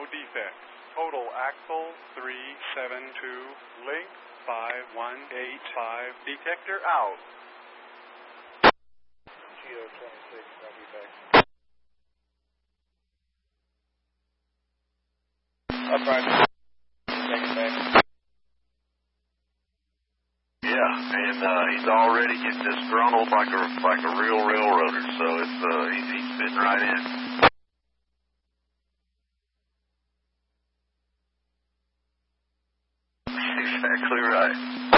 defects. Total axle 372, link 5185, detector out. Geo 26, no defects. Upright. Take it back. Yeah, and he's already getting disgruntled like a real railroader, so he's fitting right in. Exactly right.